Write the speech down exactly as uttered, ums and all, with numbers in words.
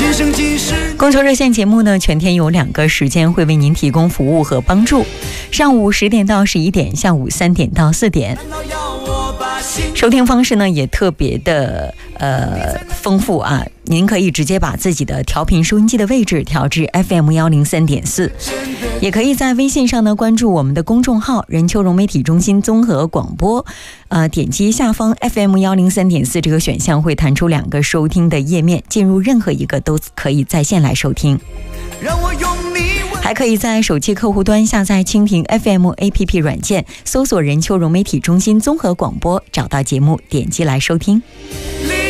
供求热线节目呢，全天有两个时间会为您提供服务和帮助，上午十点到十一点，下午三点到四点。收听方式呢也特别的呃丰富啊，您可以直接把自己的调频收音机的位置调至 F M 一零三点四，也可以在微信上呢关注我们的公众号任秋荣媒体中心综合广播，呃，点击下方 F M 一零三点四这个选项，会弹出两个收听的页面，进入任何一个都可以在线来收听。还可以在手机客户端下载蜻蜓 F M A P P 软件，搜索任秋荣媒体中心综合广播，找到节目点击来收听。